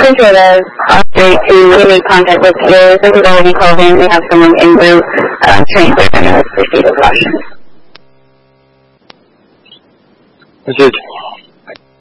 appreciate it. Great to make contact with you. This is already clothing. We have someone in route trained for proceed with caution. That's it.